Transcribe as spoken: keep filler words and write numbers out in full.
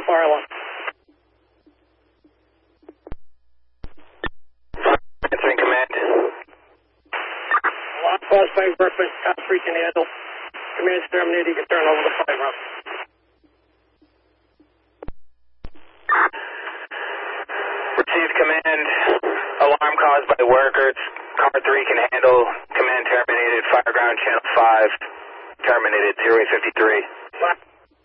fire alarm. Answering command. Alarm caused by breakfast, top three can handle. Command's terminated, you can turn over the fire alarm. Received command. Alarm caused by workers. Car three can handle. Command terminated. Fireground channel five. Terminated. zero eight fifty-three. Black